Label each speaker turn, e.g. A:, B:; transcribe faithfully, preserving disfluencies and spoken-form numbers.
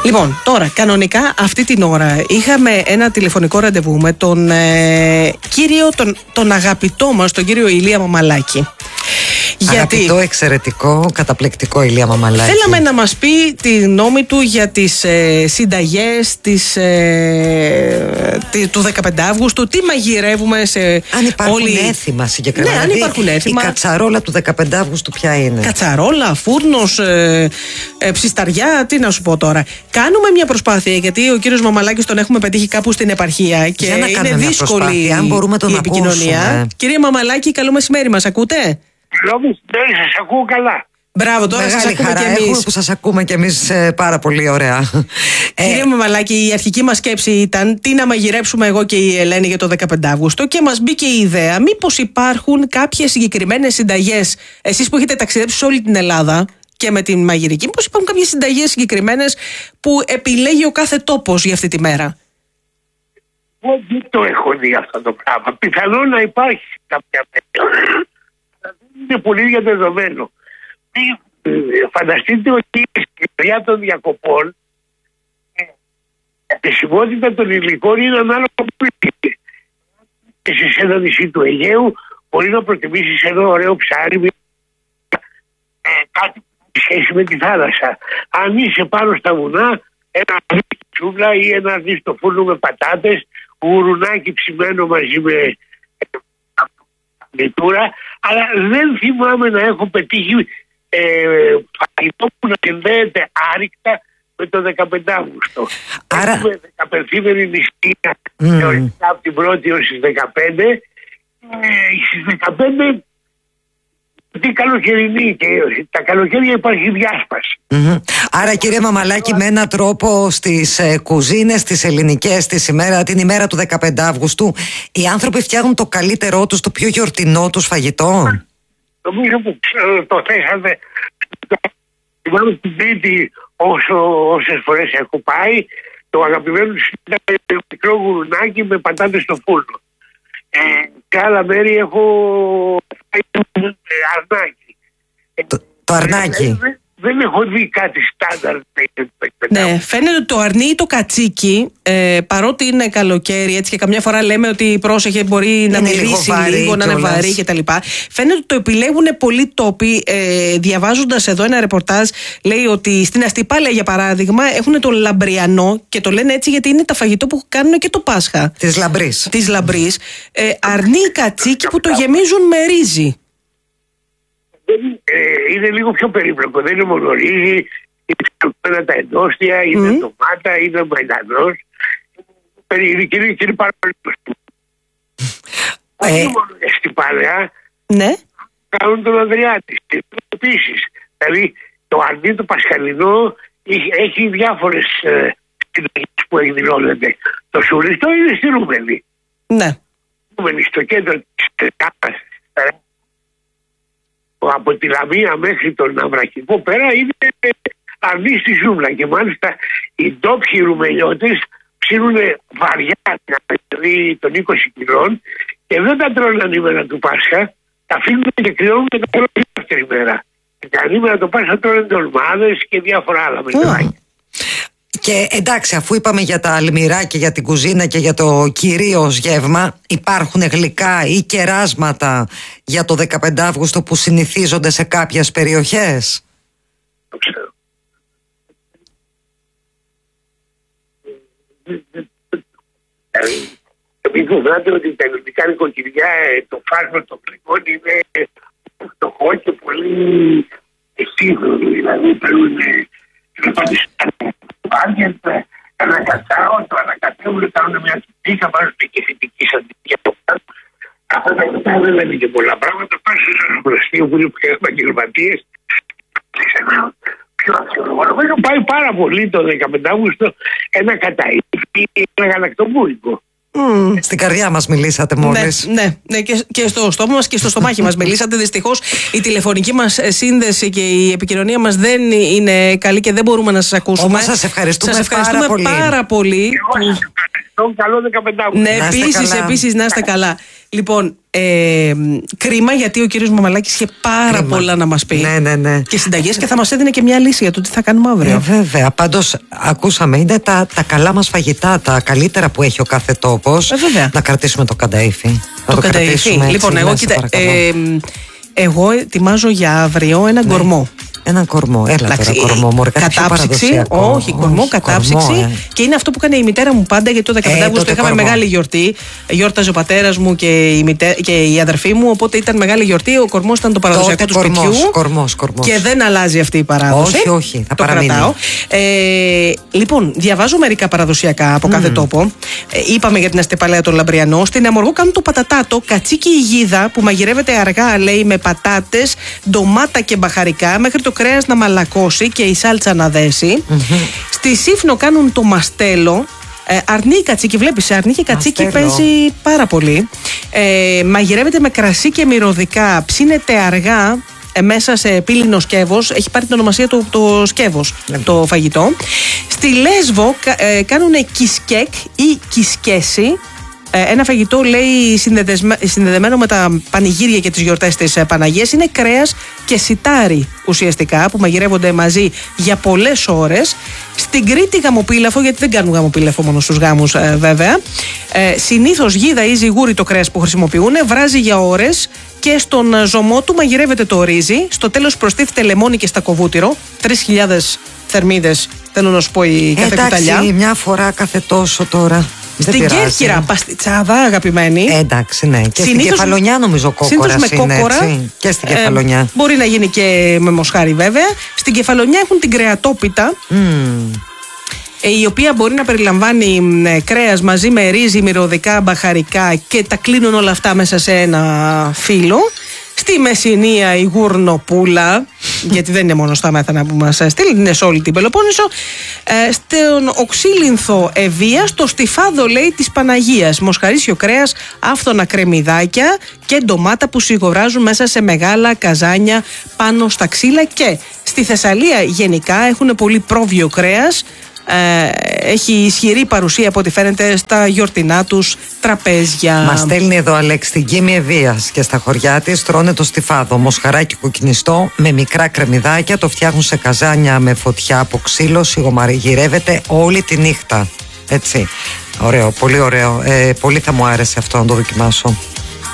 A: Λοιπόν, τώρα, κανονικά αυτή την ώρα είχαμε ένα τηλεφωνικό ραντεβού με τον ε, κύριο, τον, τον αγαπητό μας, τον κύριο Ηλία Μαμαλάκη.
B: Αγαπητό, γιατί εξαιρετικό, καταπληκτικό Ηλία Μαμαλάκη.
A: Θέλαμε να μας πει τη γνώμη του για τις ε, συνταγές της, ε, τη, του δεκαπέντε Αυγούστου, τι μαγειρεύουμε σε
B: αν υπάρχουν
A: όλη...
B: έθιμα συγκεκριμένα.
A: Ναι, αν υπάρχουν έθιμα.
B: Η κατσαρόλα του δεκαπέντε Αυγούστου ποια είναι?
A: Κατσαρόλα, φούρνος, ε, ε, ψισταριά, τι να σου πω τώρα. Κάνουμε μια προσπάθεια, γιατί ο κύριος Μαμαλάκης τον έχουμε πετύχει κάπου στην επαρχία και είναι δύσκολη
B: αν μπορούμε τον
A: η επικοινωνία.
B: Ακούσουμε.
A: Κύριε Μαμαλάκη, καλό μεσημέρι, μας ακούτε?
C: Ναι, σας ακούω καλά.
A: Μπράβο, τώρα σας ακούμε
B: χαρά
A: και εμείς.
B: Έχουμε που σας ακούμε και εμείς ε, πάρα πολύ ωραία.
A: Κύριε Μαμαλάκη, η αρχική μας σκέψη ήταν τι να μαγειρέψουμε εγώ και η Ελένη για το δεκαπέντε Αυγούστου και μας μπήκε η ιδέα μήπως υπάρχουν κάποιες συγκεκριμένες συνταγές, εσείς που έχετε ταξιδέψει σε όλη την Ελλάδα και με την μαγειρική, μήπως υπάρχουν κάποιες συνταγές συγκεκριμένες που επιλέγει ο κάθε τόπος για αυτή τη μέρα?
C: Εγώ δεν το έχω δει αυτό το πράγμα. Πιθανόν να υπάρχει κάποια μέτρα. Είναι πολύ διαδεδομένο. Φανταστείτε ότι στην πορεία των διακοπών η χρησιμότητα των υλικών είναι ανάλογα που είναι. Και σε ένα νησί του Αιγαίου μπορεί να προτιμήσεις ένα ωραίο ψάρι, ε, κάτι που έχει σχέση με τη θάλασσα. Αν είσαι πάνω στα βουνά, ένα αρνί τσούβλα ή ένα αρνί στο φούρνο με πατάτες, γουρουνάκι ψημένο μαζί με λιτούρα, αλλά δεν θυμάμαι να έχω πετύχει ε, φαγητό που να συνδέεται άρρηκτα με το δεκαπέντε Αυγούστου.
B: Άρα...
C: Έχουμε δεκαπενθήμερη νηστεία
B: mm.
C: από την πρώτη ως τις δεκαπέντε. Ε, στις δεκαπέντε τι καλοκαιρινή και τα καλοκαίρια υπάρχει διάσπαση.
B: Mm-hmm. Άρα κύριε Μαμαλάκη, με έναν τρόπο στις ε, κουζίνες, τις ελληνικές, τις ημέρα, την ημέρα του δεκαπέντε Αυγούστου, οι άνθρωποι φτιάχνουν το καλύτερό τους, το πιο γιορτινό τους φαγητό.
C: Νομίζω που ξέρω, το θέσατε. Θυμάμαι την Τρίτη όσο, όσες φορές έχω πάει, το αγαπημένο τους ήταν το μικρό γουρουνάκι με πατάτες στο φούρνο. Ε, σε άλλα μέρη έχω φάει αρνάκι.
B: Το, το αρνάκι.
C: Ε, δεν, δεν έχω δει κάτι στάνταρ.
A: Ναι, φαίνεται ότι το αρνί ή το κατσίκι, ε, παρότι είναι καλοκαίρι έτσι και καμιά φορά λέμε ότι πρόσεχε μπορεί είναι να μυρίσει λίγο, λίγο να είναι βαρύ κτλ. Φαίνεται ότι το επιλέγουν πολλοί τόποι. Ε, διαβάζοντας εδώ ένα ρεπορτάζ, λέει ότι στην Αστυπάλαια για παράδειγμα έχουν το λαμπριανό και το λένε έτσι γιατί είναι τα φαγητό που κάνουν και το Πάσχα.
B: Της λαμπρής.
A: Της λαμπρής. Ε, αρνί κατσίκι που το γεμίζουν με ρύζι.
C: Ε, είναι λίγο πιο περίπλοκο. Δεν είναι μόνο ρύζι, είναι τα εντόστια, είναι mm. ντομάτα, είναι μαϊντανός. Είναι και είναι πάρα πολύ
B: ε.
C: όχι μόνο στην Παλαιά,
A: ναι.
C: κάνουν τον Ανδριάτη. Επίσης, δηλαδή το αρνί το πασχαλινό έχει, έχει διάφορες ε, που εκδηλώνονται. Το σουριστό είναι στη Ρούμενη.
A: Ναι.
C: Ρούμενη στο κέντρο της Τετάρας. Από τη Λαμία μέχρι τον Ναυρακικό πέρα είναι αρνί στη ζούγκλα και μάλιστα οι ντόπιοι ρουμελιώτες ψήνουν βαριά δηλαδή των είκοσι κιλών και δεν τα τρώνε ανήμερα του Πάσχα, τα αφήνουν και κρυώνουν και τα τρώνε την δεύτερη μέρα. Και ανήμερα το Πάσχα τρώνε ντολμάδες και διάφορα άλλα μετράκια.
B: Και εντάξει, αφού είπαμε για τα αλμυρά και για την κουζίνα και για το κυρίως γεύμα, υπάρχουν γλυκά ή κεράσματα για το δεκαπέντε Αυγούστου που συνηθίζονται σε κάποιες περιοχές?
C: Το ξέρω. Μην φοβάται ότι τα ελληνικά νοικοκυριά, το φάσμα των γλυκών είναι φτωχό και πολύ σύγχρονο. Δηλαδή παίρνουν ένα κατσάο, το ανακατεύουν, κάνουν μια τυπίκα, βάζουν και θετική σαντική από κάτω. Αυτά τα μετά δεν λένε και πολλά πράγματα. Πάνε σε ένα προστίο που είναι πια επαγγελματίες. Πιο αξιολογικό. Πάει πάρα πολύ το δεκαπέντε Αυγούστου ένα καταΐφι, ένα γαλακτομπούλικο.
A: Mm.
B: Στην καρδιά μας μιλήσατε μόλις.
A: Ναι, ναι, ναι και, και στο στόμα μας και στο στομάχι μας μιλήσατε. Δυστυχώς η τηλεφωνική μας σύνδεση και η επικοινωνία μας δεν είναι καλή και δεν μπορούμε να σας ακούσουμε.
B: Όμως σας ευχαριστούμε,
A: σας ευχαριστούμε
B: πάρα πολύ.
A: Πάρα πολύ
C: Εγώ σας ευχαριστώ τον καλό δεκαπέντε Αυγούστου.
A: Ναι, επίσης, επίσης να είστε καλά. Λοιπόν, ε, κρίμα γιατί ο κύριος Μαμαλάκης είχε πάρα κρίμα. πολλά να μας πει.
B: Ναι, ναι, ναι.
A: Και συνταγές και θα μας έδινε και μια λύση για το τι θα κάνουμε αύριο.
B: Ε, βέβαια. Πάντως, ακούσαμε, είναι τα, τα καλά μας φαγητά, τα καλύτερα που έχει ο κάθε τόπος.
A: Ε, βέβαια.
B: Να κρατήσουμε το κανταΐφι.
A: Το, το κανταΐφι. Λοιπόν, εγώ, κοίτα, ε, εγώ ετοιμάζω για αύριο ένα ναι. γκορμό.
B: Έναν κορμό, έλα Λάξι, τώρα κορμό, μωρέ,
A: κατάψυξη, όχι, κορμό, κατάψυξη. Κορμό, ε. Και είναι αυτό που έκανε η μητέρα μου πάντα, γιατί το δεκαπέντε Αυγούστου είχαμε κορμό. μεγάλη γιορτή. Γιόρταζε ο πατέρας μου και η, μητέ... και η αδερφή μου, οπότε ήταν μεγάλη γιορτή. Ο κορμός ήταν το παραδοσιακό του
B: κορμός,
A: σπιτιού.
B: Κορμός, κορμός.
A: Και δεν αλλάζει αυτή η παράδοση.
B: Όχι, όχι, θα
A: το
B: παραμείνει.
A: Κρατάω. Ε, λοιπόν, διαβάζω μερικά παραδοσιακά από mm. κάθε τόπο. Ε, είπαμε για την αστεπαλαία των Λαμπριανό. Στην Αμοργό κάνουν το πατατάτο, κατσίκι ηγίδα που μαγειρεύεται αργά, λέει, με πατάτες, ντομάτα και μπαχαρικά, μέχρι το κρέας να μαλακώσει και η σάλτσα να δέσει. Mm-hmm. Στη Σύφνο κάνουν το μαστέλο. Ε, αρνί κατσίκι, βλέπεις, αρνί και κατσίκι μαστέλο. Παίζει πάρα πολύ. Ε, μαγειρεύεται με κρασί και μυρωδικά, ψήνεται αργά ε, μέσα σε πύληνο σκεύος. Έχει πάρει την ονομασία του το σκεύος, mm-hmm. το φαγητό. Στη Λέσβο ε, κάνουν κισκέκ ή κισκέση. Ένα φαγητό, λέει, συνδεδεμένο με τα πανηγύρια και τις γιορτές της Παναγίας. Είναι κρέας και σιτάρι ουσιαστικά που μαγειρεύονται μαζί για πολλές ώρες. Στην Κρήτη γαμοπίλαφο, γιατί δεν κάνουν γαμοπίλαφο μόνο στους γάμους ε, βέβαια. Ε, συνήθως γίδα ή ζιγούρι το κρέας που χρησιμοποιούν, βράζει για ώρες και στον ζωμό του μαγειρεύεται το ρύζι. Στο τέλος προστίθεται λεμόνι και στακοβούτυρο. τρεις χιλιάδες θερμίδες, θέλω να σου πω, η κάθε κουταλιά.
B: Εντάξει, μια φορά κάθε τόσο τώρα.
A: Στην Κέρκυρα, παστιτσάδα, αγαπημένη.
B: Ε, εντάξει, ναι. Και
A: συνήθως,
B: στην Κεφαλονιά, νομίζω, κόκορας
A: με
B: είναι,
A: κόκορα.
B: Έτσι. Και στην Κεφαλονιά.
A: Ε, μπορεί να γίνει και με μοσχάρι, βέβαια. Στην Κεφαλονιά έχουν την κρεατόπιτα. Mm. Η οποία μπορεί να περιλαμβάνει κρέας μαζί με ρύζι, μυρωδικά, μπαχαρικά και τα κλείνουν όλα αυτά μέσα σε ένα φύλλο. Στη Μεσσηνία η γουρνοπούλα, γιατί δεν είναι μόνο στα μέθανα που μας στείλει, είναι σε όλη την Πελοπόννησο. Ε, στον οξύλινθο Ευεία, στο στιφάδο, λέει, της Παναγίας. Μοσχαρίσιο κρέας, άφθονα κρεμμυδάκια και ντομάτα που σιγοράζουν μέσα σε μεγάλα καζάνια πάνω στα ξύλα. Και στη Θεσσαλία γενικά έχουν πολύ πρόβιο κρέας. Ε, έχει ισχυρή παρουσία από ό,τι φαίνεται στα γιορτινά τους τραπέζια.
B: Μας στέλνει εδώ Αλέξη την Κίμη Ευβίας και στα χωριά της τρώνε το στιφάδο, μοσχαράκι κοκκινιστό με μικρά κρεμμυδάκια, το φτιάχνουν σε καζάνια με φωτιά από ξύλο, σιγομαγειρεύεται όλη τη νύχτα. Έτσι. Ωραίο, πολύ ωραίο. Ε, πολύ θα μου άρεσε αυτό να το δοκιμάσω.